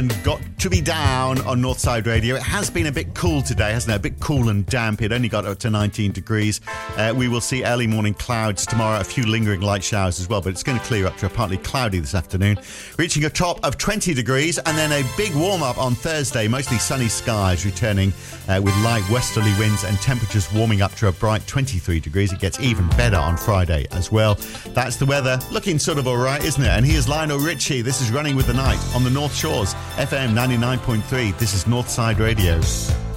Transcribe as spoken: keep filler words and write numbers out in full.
Got to be down on Northside Radio. It has been a bit cool today, hasn't it? A bit cool and damp. It only got up to nineteen degrees. Uh, we will see early morning clouds tomorrow, a few lingering light showers as well, but it's going to clear up to a partly cloudy this afternoon, reaching a top of twenty degrees, and then a big warm-up on Thursday, mostly sunny skies, returning uh, with light westerly winds and temperatures warming up to a bright twenty-three degrees. It gets even better on Friday as well. That's the weather. Looking sort of all right, isn't it? And here's Lionel Richie. This is Running with the Night on the North Shores. F M ninety-nine point three. This is Northside Radio.